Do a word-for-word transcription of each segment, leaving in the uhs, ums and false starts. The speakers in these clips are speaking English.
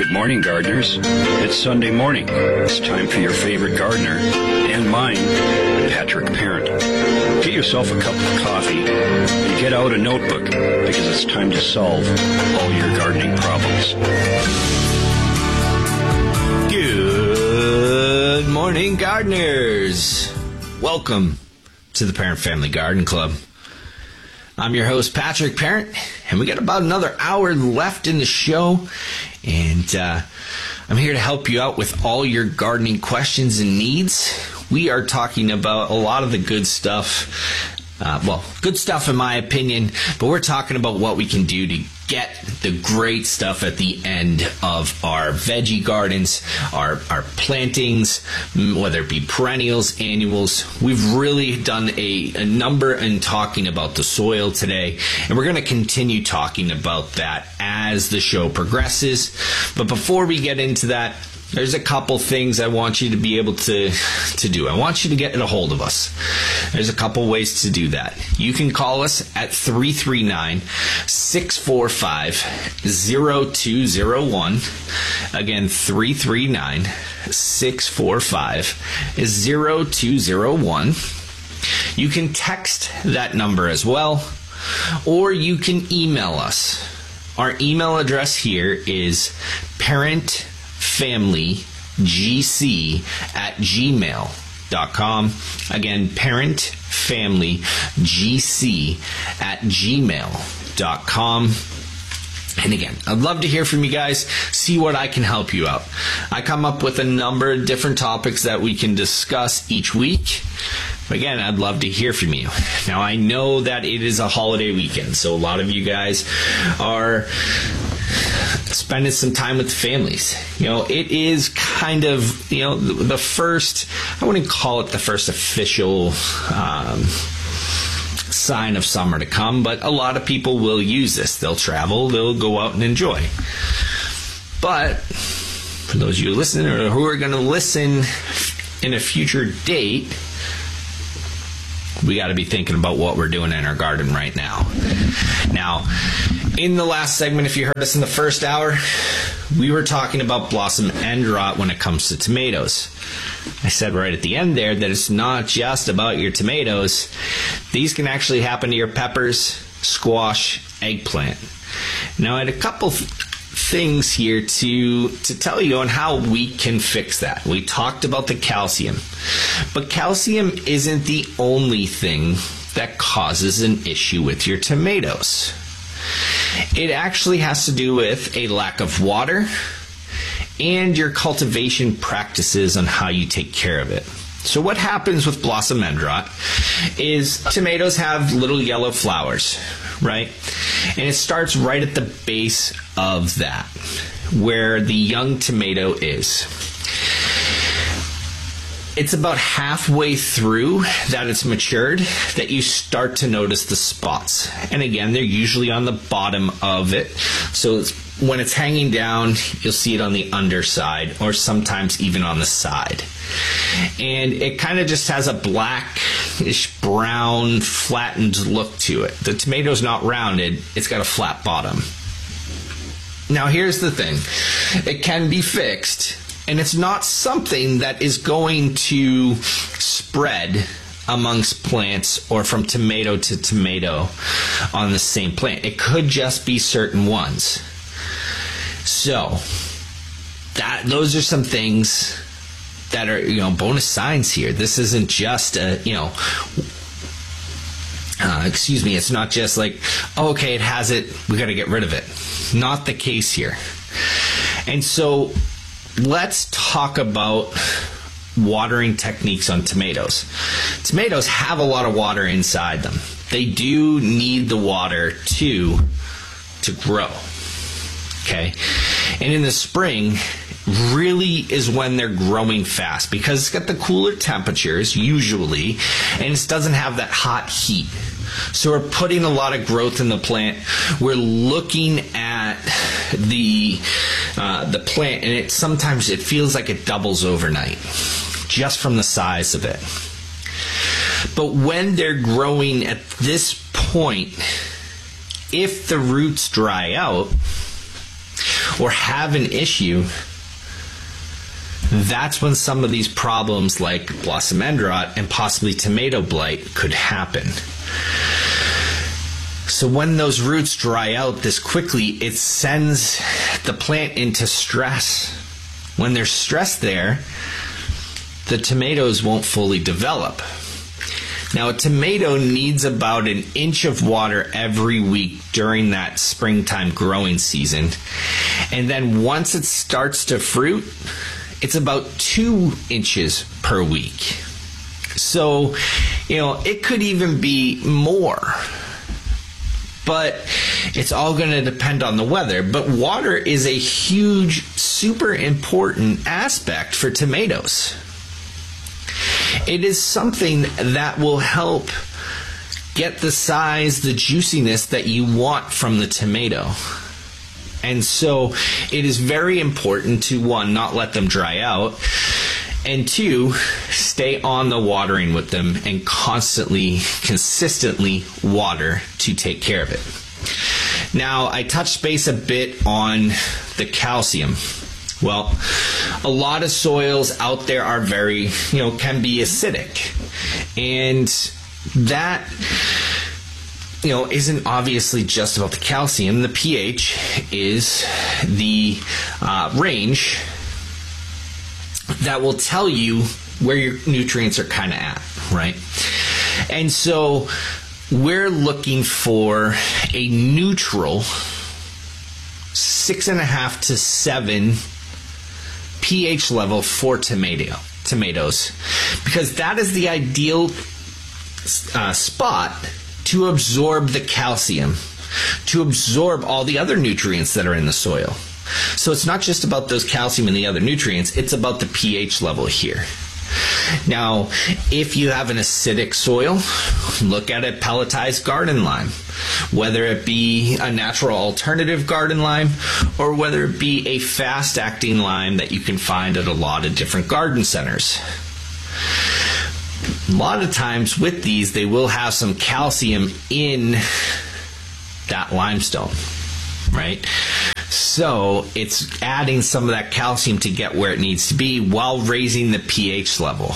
Good morning, gardeners. It's Sunday morning. It's time for your favorite gardener, and mine, Patrick Parent. Get yourself a cup of coffee and get out a notebook, because it's time to solve all your gardening problems. Good morning, gardeners. Welcome to the Parent Family Garden Club. I'm your host, Patrick Parent, and we got about another hour left in the show, and uh, I'm here to help you out with all your gardening questions and needs. We are talking about a lot of the good stuff, uh, well, good stuff in my opinion, but we're talking about what we can do to get the great stuff at the end of our veggie gardens, our, our plantings, whether it be perennials, annuals. We've really done a, a number in talking about the soil today, and we're going to continue talking about that as the show progresses. But before we get into that, there's a couple things I want you to be able to, to do. I want you to get a hold of us. There's a couple ways to do that. You can call us at three three nine, six four five, zero two zero one. Again, three three nine, six four five, zero two zero one. You can text that number as well, or you can email us. Our email address here is parent family g c at gmail dot com. Again, parent family g c at gmail dot com. And again, I'd love to hear from you guys, see what I can help you out. I come up with a number of different topics that we can discuss each week. But again, I'd love to hear from you. Now, I know that it is a holiday weekend, so a lot of you guys are spending some time with the families. You know, it is kind of, you know, the first, I wouldn't call it the first official um, sign of summer to come, but a lot of people will use this. They'll travel, they'll go out and enjoy. But for those of you listening or who are going to listen in a future date, we got to be thinking about what we're doing in our garden right now. Now, in the last segment, if you heard us in the first hour, we were talking about blossom end rot when it comes to tomatoes. I said right at the end there that it's not just about your tomatoes. These can actually happen to your peppers, squash, eggplant. Now, I had a couple things here to to tell you on how we can fix that. We talked about the calcium, but calcium isn't the only thing that causes an issue with your tomatoes. It actually has to do with a lack of water and your cultivation practices on how you take care of it. So what happens with blossom end rot is tomatoes have little yellow flowers, right? And it starts right at the base of that, where the young tomato is. It's about halfway through that it's matured that you start to notice the spots. And again, they're usually on the bottom of it. So it's, when it's hanging down, you'll see it on the underside or sometimes even on the side. And it kind of just has a blackish brown flattened look to it. The tomato's not rounded, it's got a flat bottom. Now here's the thing. It can be fixed. And it's not something that is going to spread amongst plants or from tomato to tomato on the same plant. It could just be certain ones. So, that those are some things that are, you know, bonus signs here. This isn't just a, you know, uh, excuse me, it's not just like, oh, okay, it has it, we got to get rid of it. Not the case here. And so, let's talk about watering techniques on tomatoes. Tomatoes have a lot of water inside them. They do need the water to, to grow. Okay? And in the spring, really is when they're growing fast because it's got the cooler temperatures usually, and it doesn't have that hot heat. So we're putting a lot of growth in the plant. We're looking at the uh, the plant, and it sometimes it feels like it doubles overnight just from the size of it. But when they're growing at this point, if the roots dry out, or have an issue, that's when some of these problems like blossom end rot and possibly tomato blight could happen. So when those roots dry out this quickly, it sends the plant into stress. When there's stress there, the tomatoes won't fully develop. Now, a tomato needs about an inch of water every week during that springtime growing season. And then once it starts to fruit, it's about two inches per week. So, you know, it could even be more. But it's all going to depend on the weather. But water is a huge, super important aspect for tomatoes. It is something that will help get the size, the juiciness that you want from the tomato. And so it is very important to, one, not let them dry out, and two, stay on the watering with them and constantly, consistently water to take care of it. Now, I touched base a bit on the calcium. Well, a lot of soils out there are very, you know, can be acidic. And that, you know, isn't obviously just about the calcium. The pH is the uh, range that will tell you where your nutrients are kind of at, right? And so we're looking for a neutral six and a half to seven pH level for tomato tomatoes, because that is the ideal uh, spot to absorb the calcium, to absorb all the other nutrients that are in the soil. So it's not just about those calcium and the other nutrients, it's about the pH level here. Now, if you have an acidic soil, look at a pelletized garden lime, whether it be a natural alternative garden lime or whether it be a fast-acting lime that you can find at a lot of different garden centers. A lot of times with these, they will have some calcium in that limestone, right? So it's adding some of that calcium to get where it needs to be while raising the pH level.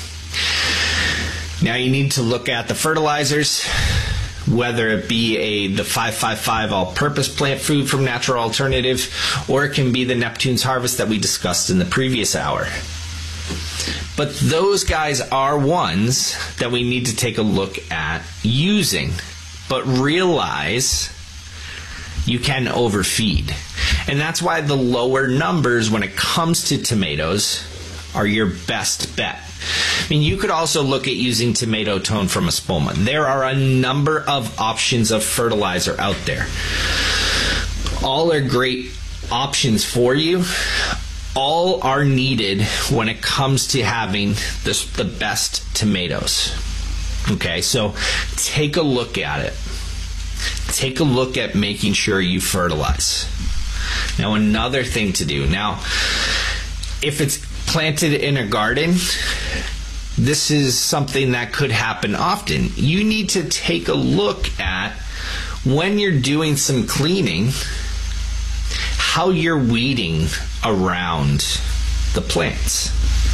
Now you need to look at the fertilizers, whether it be a the five five five all-purpose plant food from Natural Alternative, or it can be the Neptune's Harvest that we discussed in the previous hour. But those guys are ones that we need to take a look at using. But realize you can overfeed. And that's why the lower numbers when it comes to tomatoes are your best bet. I mean, you could also look at using tomato tone from Espoma. There are a number of options of fertilizer out there. All are great options for you. All are needed when it comes to having this, the best tomatoes. Okay, so take a look at it. Take a look at making sure you fertilize. Now, another thing to do. Now, if it's planted in a garden, this is something that could happen often. You need to take a look at, when you're doing some cleaning, how you're weeding around the plants.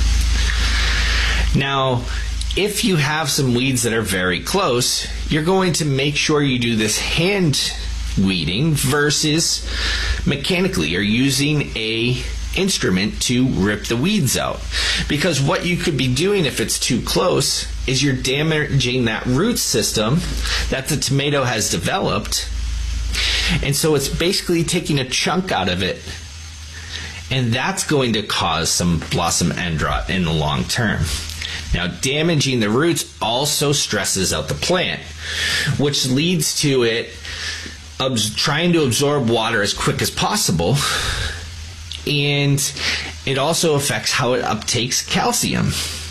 Now, if you have some weeds that are very close, you're going to make sure you do this hand weeding versus mechanically, or using a instrument to rip the weeds out. Because what you could be doing if it's too close is you're damaging that root system that the tomato has developed. And so it's basically taking a chunk out of it. And that's going to cause some blossom end rot in the long term. Now, damaging the roots also stresses out the plant, which leads to it abs- trying to absorb water as quick as possible, and it also affects how it uptakes calcium.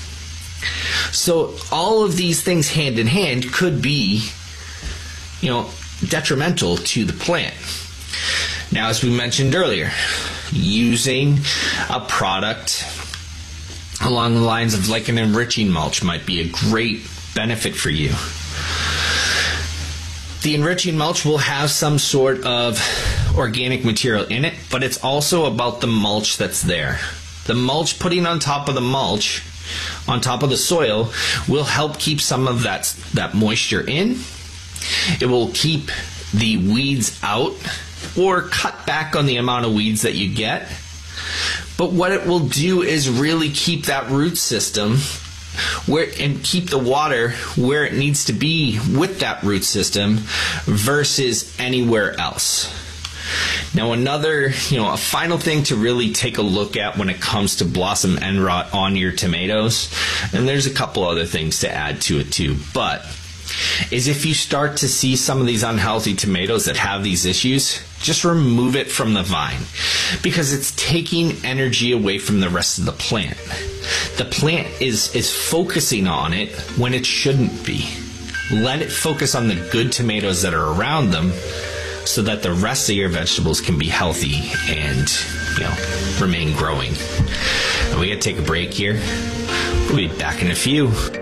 So all of these things hand in hand could be, you know, detrimental to the plant. Now, as we mentioned earlier, using a product along the lines of like an enriching mulch might be a great benefit for you. The enriching mulch will have some sort of organic material in it, but it's also about the mulch that's there. The mulch, putting on top of the mulch, on top of the soil, will help keep some of that, that moisture in. It will keep the weeds out or cut back on the amount of weeds that you get. But what it will do is really keep that root system where and keep the water where it needs to be with that root system versus anywhere else. Now another, you know, a final thing to really take a look at when it comes to blossom end rot on your tomatoes, and there's a couple other things to add to it too, but is if you start to see some of these unhealthy tomatoes that have these issues, just remove it from the vine because it's taking energy away from the rest of the plant. The plant is, is focusing on it when it shouldn't be. Let it focus on the good tomatoes that are around them so that the rest of your vegetables can be healthy and, you know, remain growing. And we gotta take a break here. We'll be back in a few.